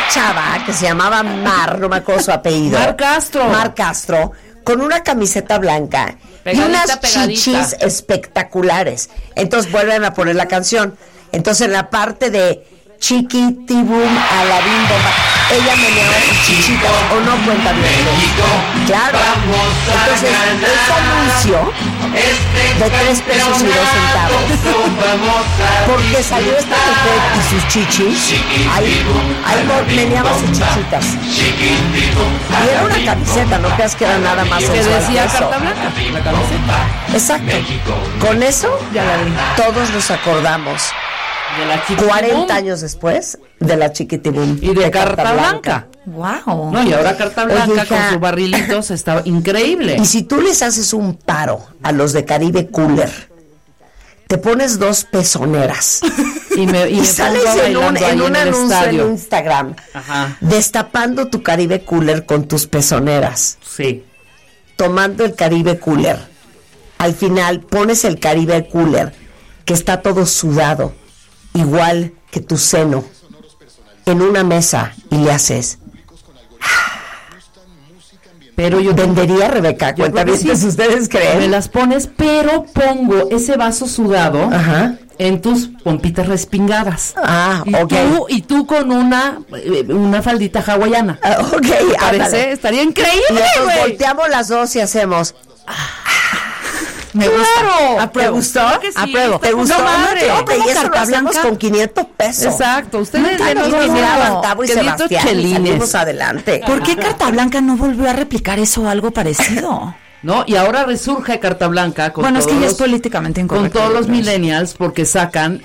chava que se llamaba Mar, no me acuerdo su apellido. Mar Castro, con una camiseta blanca y unas chichis espectaculares. Entonces vuelven a poner la canción. Entonces en la parte de Chiquitibum a la bimbo, ella meneaba sus chichitas, o no cuenta bien. Claro. Entonces, ese anuncio de 3 pesos y 2 centavos, porque salió esta mujer y sus chichis, ahí meneaba sus chichitas. Y era una camiseta, no creas que era nada más. Que decía Carta Blanca, la camiseta. Exacto. Con eso, todos nos acordamos. De la 40 años después de la Chiquitibum y de Carta Blanca. Wow. No, y ahora Carta Blanca, oye, con sus barrilitos está increíble. Y si tú les haces un paro a los de Caribe Cooler, te pones 2 pezoneras y sales en un anuncio en Instagram. Ajá. Destapando tu Caribe Cooler con tus pezoneras. Sí. Tomando el Caribe Cooler. Al final pones el Caribe Cooler que está todo sudado, igual que tu seno, en una mesa y le haces. Pero yo vendería, Rebeca, cuéntame si ustedes creen. Me las pones, pero pongo ese vaso sudado en tus pompitas respingadas. Y tú con una faldita hawaiana. ¿Te parece? Estaría increíble. Y entonces volteamos las dos y hacemos. Me gusta. ¿Te gustó? Apruebo. ¿Te gustó? No, madre. Y eso lo hacemos con 500 pesos. Exacto. Ustedes ya nos miraban Tavo y Sebastián y salimos adelante. ¿Por qué Carta Blanca no volvió a replicar eso o algo parecido? No, y ahora resurge Carta Blanca con es que ya es políticamente incorrecto. Con todos los millennials, porque sacan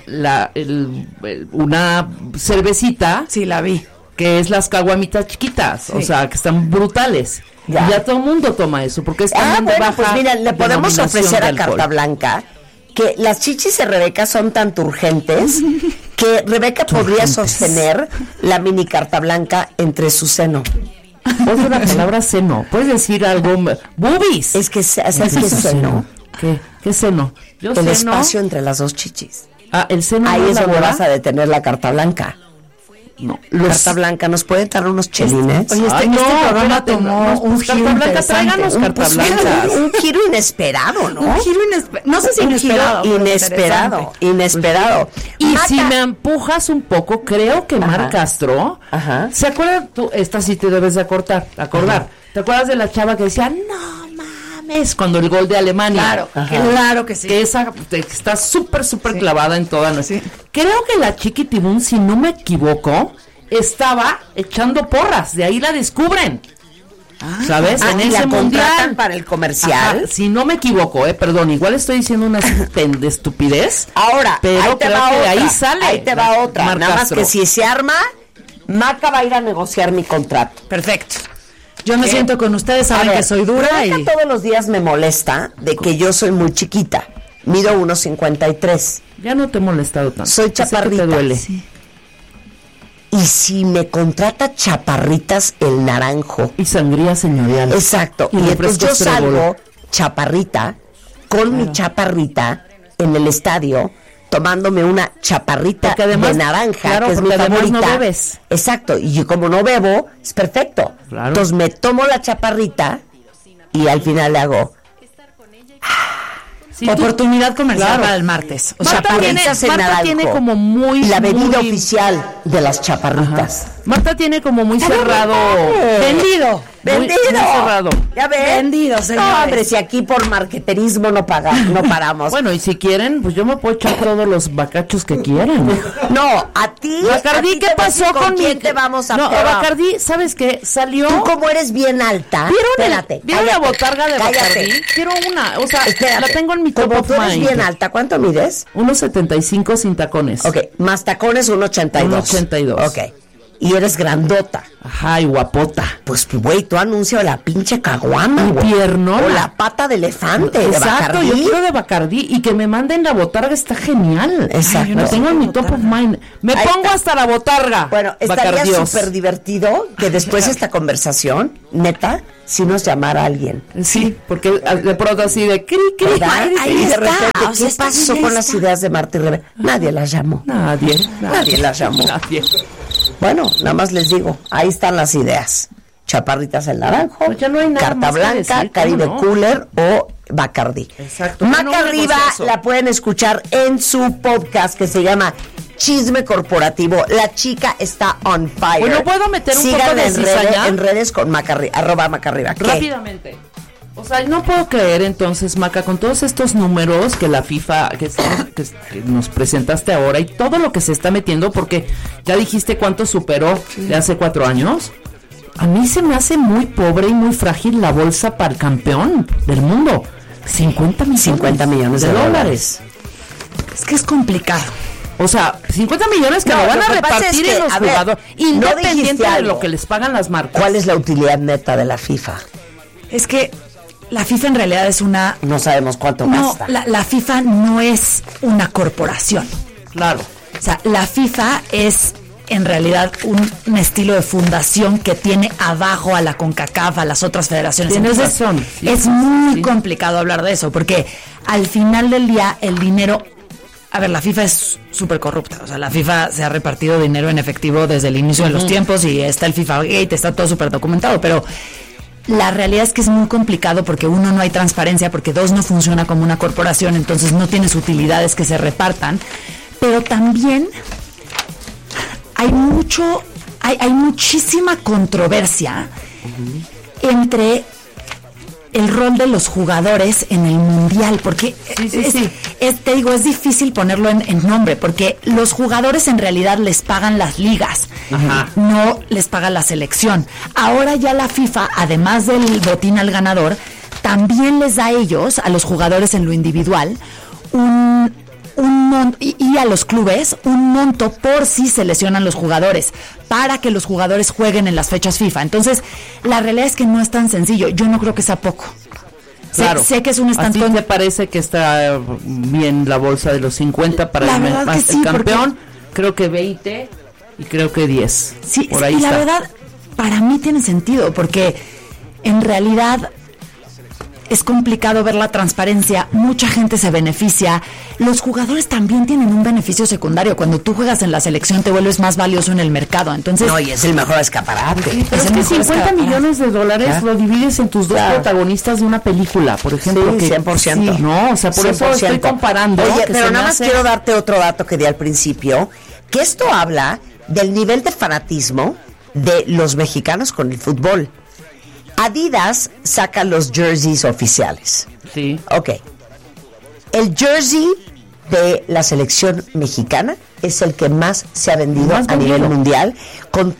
una cervecita. Sí, la vi. Que es las caguamitas chiquitas, o sea, que están brutales. Ya todo el mundo toma eso, porque es también de baja pues mira, le podemos ofrecer a de Carta Blanca que las chichis de Rebeca son tan turgentes que Rebeca podría sostener la mini Carta Blanca entre su seno. Oye, la palabra seno, ¿puedes decir algo? Boobies. Es que, ¿sabes qué es seno? ¿Qué seno? El espacio entre las 2 chichis. El seno. Ahí es donde vas a detener la Carta Blanca. No, Carta Blanca, ¿nos pueden dar unos chelines? Oye, este programa tomó un giro interesante. Carta Blanca. Un giro inesperado, ¿no? Un giro inesperado. No sé si inesperado. Y Maca, si me empujas un poco, creo que Mar Castro, ¿se acuerdan tú? Esta sí te debes de acordar. ¿Te acuerdas de la chava que decía, no mames, cuando el gol de Alemania? Claro que sí. Que esa está súper clavada en toda nuestra. Sí. Creo que la Chiquitibum, si no me equivoco, estaba echando porras, de ahí la descubren. ¿Sabes? En ese mundial para el comercial. Si no me equivoco, perdón, igual estoy diciendo una estupidez. Ahora, pero ahí te creo va que otra. de ahí sale. Ahí te va otra. Mar Nada Castro. más que si se arma, Maca va a ir a negociar mi contrato. Perfecto. Yo me siento con ustedes, saben que soy dura. Rebeca todos los días me molesta de que yo soy muy chiquita. Mido 1.53. Ya no te he molestado tanto. Soy chaparrita. Te duele. Sí. Y si me contrata Chaparritas el Naranjo. Y sangría señorial. Exacto. Y entonces yo salgo chaparrita, con mi chaparrita, en el estadio, tomándome una chaparrita además, de naranja, que es mi favorita. No bebes. Exacto. Y yo como no bebo, es perfecto. Claro. Entonces me tomo la chaparrita y al final le hago... Oportunidad comercial para el martes. O sea, Marta tiene como muy... La bebida oficial de las chaparritas. Marta tiene como muy cerrado... ¡Vendido! Muy cerrado. Ya ven. Vendido, señores. No, hombre, si aquí por marketerismo no paramos. Bueno, y si quieren, pues yo me puedo echar todos los bacachos que quieran. No, a ti... Bacardí, ¿qué pasó con quién te vamos a pegar? Bacardí, ¿sabes qué? Salió... Tú como eres bien alta... ¿Vieron la botarga de Bacardí? Quiero una, o sea, la tengo en mi top como of tú eres mind. bien alta, ¿cuánto mides? 1.75 sin tacones. Ok, más tacones 1.82. 1.82. Ok. Y eres grandota. Ajá, y guapota. Pues, güey, tú anuncia la pinche caguama, güey. Piernona. O la pata de elefante. Exacto, de yo quiero de Bacardí. Y que me manden la botarga está genial. Exacto. Yo no tengo en mi top of mind. Me ahí pongo está. hasta la botarga. Bueno, estaría súper divertido que después de esta conversación, neta, si nos llamara alguien. Sí, porque de pronto así de cri, cri. Ahí de repente, ¿qué pasó con las ideas de Marta y Rebeca? Nadie las llamó. Nadie las llamó. Nadie. Bueno, nada más les digo, ahí están las ideas. Chaparritas el naranjo, pues ya no hay nada Carta Blanca, decir, Caribe Cooler o Bacardí. Exacto. Maca Arriba la pueden escuchar en su podcast que se llama Chisme Corporativo. La chica está on fire. Bueno, ¿puedo meter un poco de cizaña? En redes con arroba Maca Arriba. Rápidamente. O sea, no puedo creer entonces, Maca, con todos estos números que la FIFA, que nos presentaste ahora y todo lo que se está metiendo, porque ya dijiste cuánto superó de hace 4 años. A mí se me hace muy pobre y muy frágil la bolsa para el campeón del mundo. 50 millones de dólares. Es que es complicado. O sea, 50 millones que lo van a repartir en los jugadores, independiente de lo que les pagan las marcas. ¿Cuál es la utilidad neta de la FIFA? Es que la FIFA en realidad es una... No sabemos cuánto gasta. La FIFA no es una corporación. Claro. O sea, la FIFA es en realidad un estilo de fundación que tiene abajo a la CONCACAF, a las otras federaciones. Entonces, es muy complicado hablar de eso, porque al final del día el dinero... A ver, la FIFA es súper corrupta. O sea, la FIFA se ha repartido dinero en efectivo desde el inicio de los tiempos y está el FIFA Gate, está todo súper documentado, pero la realidad es que es muy complicado porque uno, no hay transparencia, porque dos, no funciona como una corporación, entonces no tienes utilidades que se repartan, pero también hay muchísima controversia entre el rol de los jugadores en el mundial, porque te digo, es difícil ponerlo en nombre, porque los jugadores en realidad les pagan las ligas, no les paga la selección. Ahora ya la FIFA, además del botín al ganador, también les da a ellos, a los jugadores en lo individual, y a los clubes un monto por si se lesionan los jugadores, para que los jugadores jueguen en las fechas FIFA. Entonces, la realidad es que no es tan sencillo. Yo no creo que sea poco. Claro. Sé que es un ¿Así te parece que está bien la bolsa de los 50 para el campeón? Creo que 20 y creo que 10. Sí, por ahí y está. La verdad, para mí tiene sentido, porque en realidad es complicado ver la transparencia, mucha gente se beneficia, los jugadores también tienen un beneficio secundario. Cuando tú juegas en la selección te vuelves más valioso en el mercado, entonces... No, y es el mejor escaparate. Pero es que 50 millones de dólares lo divides en tus dos protagonistas de una película, por ejemplo. Sí, 100%. Sí, no, o sea, por 100%. Eso estoy comparando. Oye, pero nada más quiero darte otro dato que di al principio, que esto habla del nivel de fanatismo de los mexicanos con el fútbol. Adidas saca los jerseys oficiales. Sí. Ok. El jersey de la selección mexicana es el que más se ha vendido a nivel mundial, con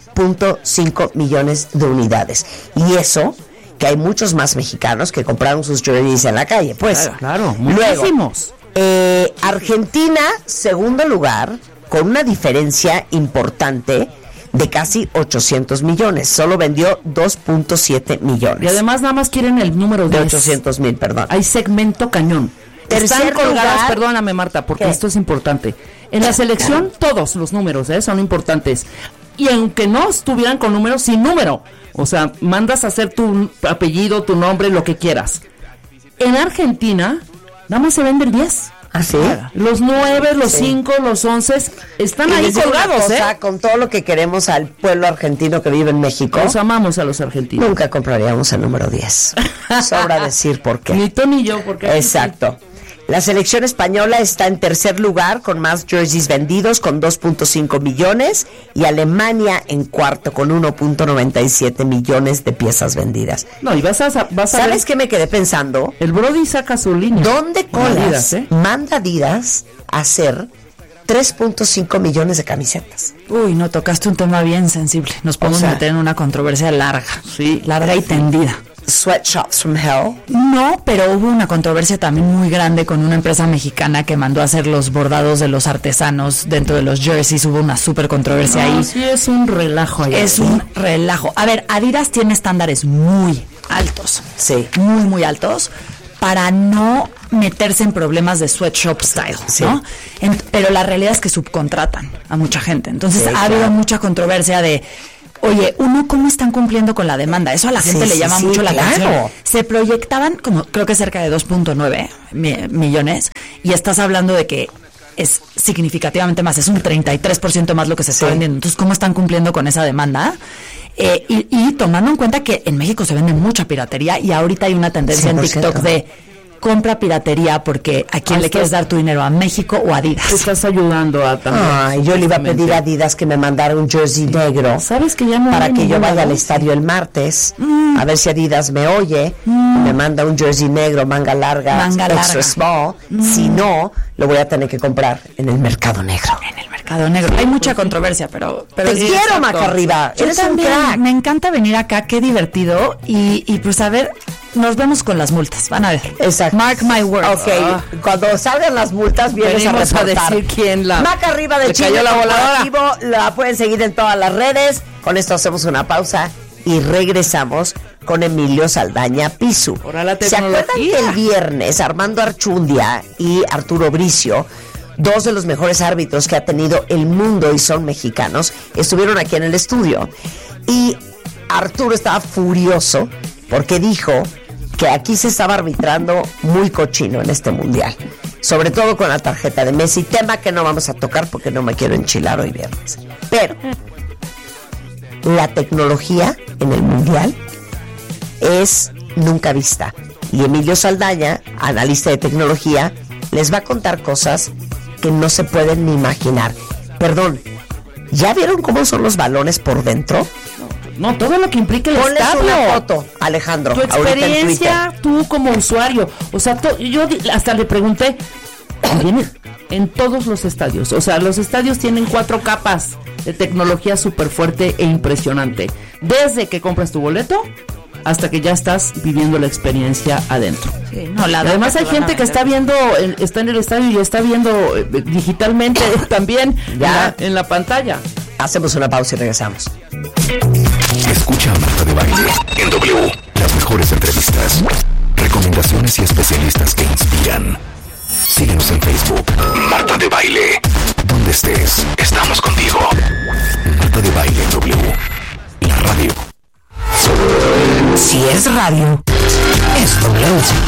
3.5 millones de unidades. Y eso, que hay muchos más mexicanos que compraron sus jerseys en la calle, pues. Claro, muchísimos. Luego, Argentina, segundo lugar, con una diferencia importante de casi 800 millones. Solo vendió 2.7 millones. Y además nada más quieren el número 10. De 800 mil, perdón. Hay segmento cañón. Están colgadas, perdóname Marta, porque esto es importante. En la selección todos los números son importantes. Y aunque no estuvieran con números, sin número. O sea, mandas a hacer tu apellido, tu nombre, lo que quieras. En Argentina, nada más se vende el 10. ¿Ah, sí? Los 9, los 5, los 11 están ahí colgados, con todo lo que queremos al pueblo argentino que vive en México. Los amamos a los argentinos. Nunca compraríamos el número 10. Sobra decir por qué. Ni tú ni yo, porque... Exacto. La selección española está en tercer lugar con más jerseys vendidos, con 2.5 millones, y Alemania en cuarto con 1.97 millones de piezas vendidas. No, y vas a ¿sabes qué me quedé pensando? El Brody saca su línea. ¿Dónde colas manda Adidas a hacer 3.5 millones de camisetas? Uy, no, tocaste un tema bien sensible. Nos podemos meter en una controversia larga. Sí. Larga y tendida. Sweatshops from Hell. No, pero hubo una controversia también muy grande con una empresa mexicana que mandó a hacer los bordados de los artesanos dentro de los jerseys. Hubo una súper controversia ahí. Sí, es un relajo ahí. Es un relajo. A ver, Adidas tiene estándares muy altos. Sí. Muy, muy altos, para no meterse en problemas de sweatshop style, ¿no? Pero la realidad es que subcontratan a mucha gente. Entonces ha habido mucha controversia de... Oye, ¿cómo están cumpliendo con la demanda? Eso a la gente le llama mucho la atención. Se proyectaban como, creo que cerca de 2.9 millones, y estás hablando de que es significativamente más, es un 33% más lo que se está vendiendo. Entonces, ¿cómo están cumpliendo con esa demanda? Y tomando en cuenta que en México se vende mucha piratería y ahorita hay una tendencia en TikTok de compra piratería porque ¿a quién le quieres dar tu dinero? ¿A México o a Adidas? Te estás ayudando a también. Ay, yo le iba a pedir a Adidas que me mandara un jersey negro. ¿Sabes que ya no para que yo vaya al estadio el martes? A ver si Adidas me oye. Me manda un jersey negro, manga larga, extra small. Si no, lo voy a tener que comprar en el mercado negro. En el mercado negro. Hay mucha controversia, pero te quiero, Maca Arriba. Yo también. Me encanta venir acá, qué divertido. Y pues a ver, nos vemos con las multas. Van a ver. Exacto. Mark my words. Ok, cuando salgan las multas vienes a decir quién la... Maca Arriba de Chile Corporativo, la pueden seguir en todas las redes. Con esto hacemos una pausa y regresamos con Emilio Saldaña Pisu. ¿Se acuerdan que el viernes Armando Archundia y Arturo Bricio, dos de los mejores árbitros que ha tenido el mundo y son mexicanos, estuvieron aquí en el estudio? Y Arturo estaba furioso porque dijo que aquí se estaba arbitrando muy cochino en este mundial, sobre todo con la tarjeta de Messi, tema que no vamos a tocar porque no me quiero enchilar hoy viernes. Pero la tecnología en el mundial es nunca vista y Emilio Saldaña, analista de tecnología, les va a contar cosas que no se pueden ni imaginar. Perdón, ¿ya vieron cómo son los balones por dentro? No, todo lo que implica el estadio. Ponles una foto, Alejandro. Tu experiencia, tú como usuario. O sea, yo hasta le pregunté, viene en todos los estadios. O sea, los estadios tienen 4 capas de tecnología súper fuerte e impresionante. Desde que compras tu boleto hasta que ya estás viviendo la experiencia adentro. Sí, no, además hay gente que está viendo, está en el estadio y está viendo digitalmente también ya en la pantalla. Hacemos una pausa y regresamos. Escucha a Marta de Baile en W. Las mejores entrevistas, recomendaciones y especialistas que inspiran. Síguenos en Facebook. Marta de Baile. Donde estés, estamos contigo. Marta de Baile en W. La radio. Si es radio, es W.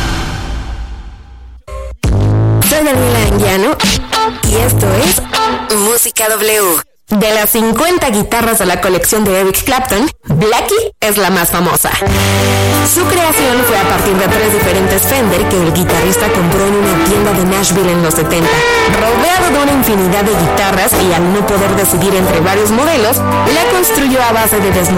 Soy Daniela Anguiano y esto es Música W. De las 50 guitarras de la colección de Eric Clapton, Blackie es la más famosa. Su creación fue a partir de 3 diferentes Fender que el guitarrista compró en una tienda de Nashville en los 70. Rodeado de una infinidad de guitarras y al no poder decidir entre varios modelos, la construyó a base de